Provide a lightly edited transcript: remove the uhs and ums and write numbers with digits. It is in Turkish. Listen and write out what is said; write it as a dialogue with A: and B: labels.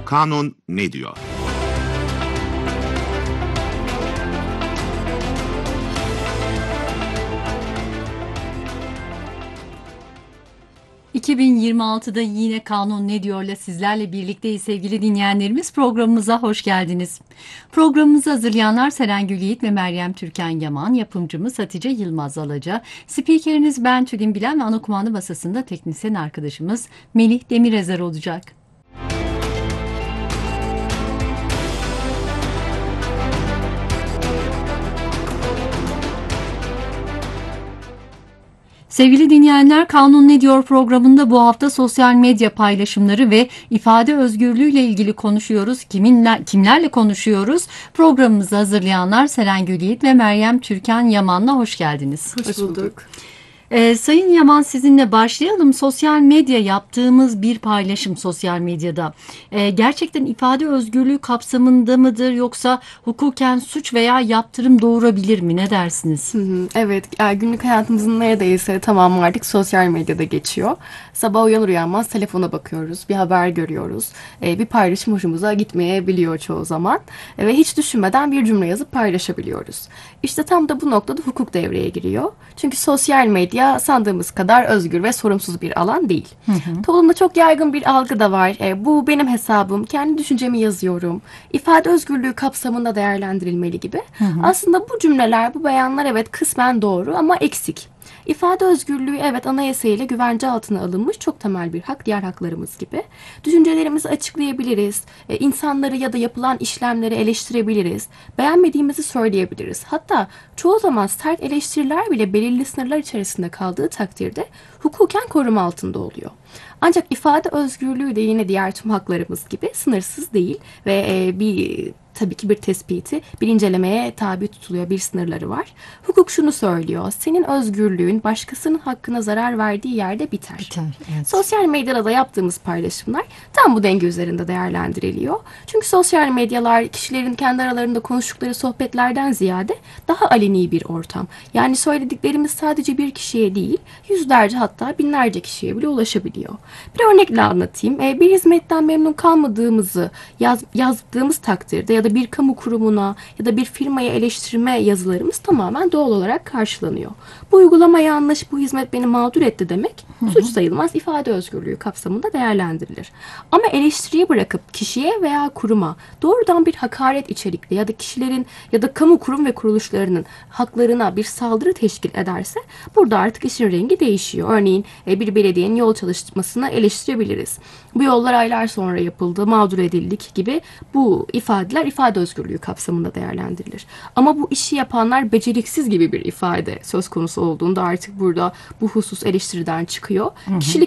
A: Kanun ne diyor?
B: ...2026'da yine Kanun Ne Diyor'la sizlerle birlikteyiz sevgili dinleyenlerimiz. Programımıza hoş geldiniz. Programımızı hazırlayanlar Serengül Yiğit ve Meryem Türkan Yaman, yapımcımız Hatice Yılmaz Alaca, spikeriniz ben Tülin Bilen ve ana kumanda masasında teknisyen arkadaşımız Melih Demirezer olacak. Sevgili dinleyenler, Kanun Ne Diyor programında bu hafta sosyal medya paylaşımları ve ifade özgürlüğüyle ilgili konuşuyoruz. Kimlerle konuşuyoruz? Programımızı hazırlayanlar Serengül Yiğit ve Meryem Türkan Yaman'la hoş geldiniz.
C: Hoş bulduk.
B: Sayın Yaman, sizinle başlayalım. Sosyal medya yaptığımız bir paylaşım sosyal medyada gerçekten ifade özgürlüğü kapsamında mıdır, yoksa hukuken suç veya yaptırım doğurabilir mi? Ne dersiniz?
C: Evet, günlük hayatımızın neredeyse tamamı artık sosyal medyada geçiyor. Sabah uyanır uyanmaz telefona bakıyoruz, bir haber görüyoruz. Bir paylaşım hoşumuza gitmeyebiliyor çoğu zaman. Ve hiç düşünmeden bir cümle yazıp paylaşabiliyoruz. İşte tam da bu noktada hukuk devreye giriyor. Çünkü sosyal medya sandığımız kadar özgür ve sorumsuz bir alan değil. Toplumda çok yaygın bir algı da var. Bu benim hesabım, kendi düşüncemi yazıyorum. İfade özgürlüğü kapsamında değerlendirilmeli gibi. Aslında bu cümleler, bu beyanlar evet kısmen doğru ama eksik. İfade özgürlüğü evet anayasayla güvence altına alınmış çok temel bir hak, diğer haklarımız gibi. Düşüncelerimizi açıklayabiliriz, insanları ya da yapılan işlemleri eleştirebiliriz, beğenmediğimizi söyleyebiliriz. Hatta çoğu zaman sert eleştiriler bile belirli sınırlar içerisinde kaldığı takdirde hukuken koruma altında oluyor. Ancak ifade özgürlüğü de yine diğer tüm haklarımız gibi sınırsız değil ve tabii ki bir tespiti, bir incelemeye tabi tutuluyor, bir sınırları var. Hukuk şunu söylüyor: senin özgürlüğün başkasının hakkına zarar verdiği yerde biter. Evet. Sosyal medyada da yaptığımız paylaşımlar tam bu denge üzerinde değerlendiriliyor. Çünkü sosyal medyalar kişilerin kendi aralarında konuştukları sohbetlerden ziyade daha aleni bir ortam. Yani söylediklerimiz sadece bir kişiye değil, yüzlerce hatta binlerce kişiye bile ulaşabiliyor. Bir örnekle anlatayım. Bir hizmetten memnun kalmadığımızı yazdığımız takdirde ya da bir kamu kurumuna ya da bir firmaya eleştirme yazılarımız tamamen doğal olarak karşılanıyor. Bu uygulama yanlış, bu hizmet beni mağdur etti demek suç sayılmaz, ifade özgürlüğü kapsamında değerlendirilir. Ama eleştiriyi bırakıp kişiye veya kuruma doğrudan bir hakaret içerikli ya da kişilerin ya da kamu kurum ve kuruluşlarının haklarına bir saldırı teşkil ederse burada artık işin rengi değişiyor. Örneğin bir belediyenin yol çalışmasını eleştirebiliriz. Bu yollar aylar sonra yapıldı, mağdur edildik gibi bu ifadeler ifade özgürlüğü kapsamında değerlendirilir. Ama bu işi yapanlar beceriksiz gibi bir ifade söz konusu olduğunda artık burada bu husus eleştiriden çıkıyor. Kişilik